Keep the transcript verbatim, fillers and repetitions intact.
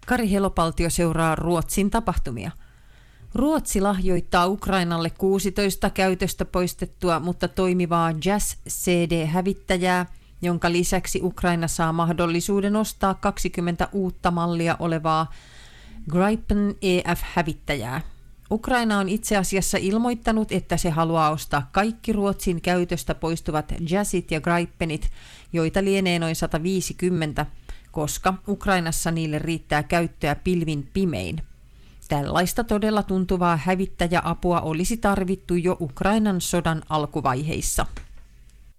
Kari Helopaltio seuraa Ruotsin tapahtumia. Ruotsi lahjoittaa Ukrainalle kuusitoista käytöstä poistettua, mutta toimivaa Jazz-C D-hävittäjää, jonka lisäksi Ukraina saa mahdollisuuden ostaa kaksikymmentä uutta mallia olevaa Gripen E F-hävittäjää. Ukraina on itse asiassa ilmoittanut, että se haluaa ostaa kaikki Ruotsin käytöstä poistuvat Jazzit ja Gripenit, joita lienee noin sata viisikymmentä, koska Ukrainassa niille riittää käyttöä pilvin pimein. Tällaista todella tuntuvaa hävittäjäapua olisi tarvittu jo Ukrainan sodan alkuvaiheissa.